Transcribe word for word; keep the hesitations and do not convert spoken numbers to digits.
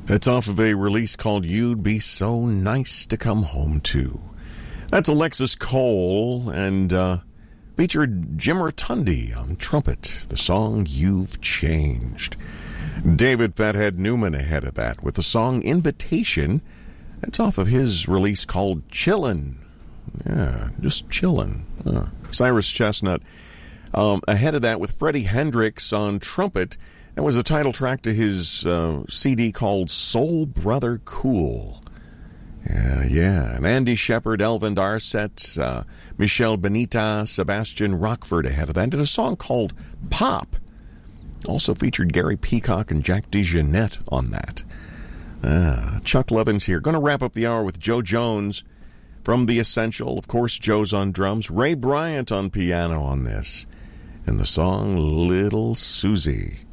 It's off of a release called You'd Be So Nice to Come Home To. That's Alexis Cole, and uh, featured Jim Rotundi on trumpet. The song You've Changed. David Fathead Newman ahead of that with the song Invitation. That's off of his release called Chillin'. Yeah, just chillin'. Uh, Cyrus Chestnut um, ahead of that with Freddie Hendrix on trumpet. That was the title track to his uh, C D called Soul Brother Cool. Yeah, yeah. And Andy Shepard, Elvin Darset, uh, Michelle Benita, Sebastian Rockford ahead of that. And did a song called Pop. Also featured Gary Peacock and Jack DeJohnette on that. Ah, Chuck Levin's here. Going to wrap up the hour with Joe Jones from The Essential. Of course, Joe's on drums. Ray Bryant on piano on this. And the song Little Susie.